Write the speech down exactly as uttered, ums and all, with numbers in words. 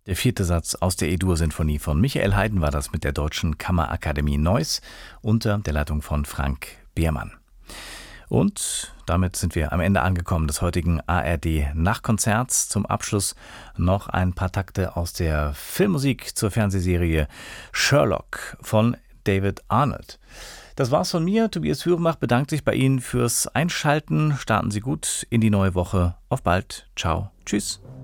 Der vierte Satz aus der E-Dur-Sinfonie von Michael Haydn war das mit der Deutschen Kammerakademie Neuss unter der Leitung von Frank Behrmann. Und damit sind wir am Ende angekommen des heutigen A R D-Nachtkonzerts. Zum Abschluss noch ein paar Takte aus der Filmmusik zur Fernsehserie Sherlock von David Arnold. Das war's von mir. Tobias Hürenbach bedankt sich bei Ihnen fürs Einschalten. Starten Sie gut in die neue Woche. Auf bald. Ciao. Tschüss.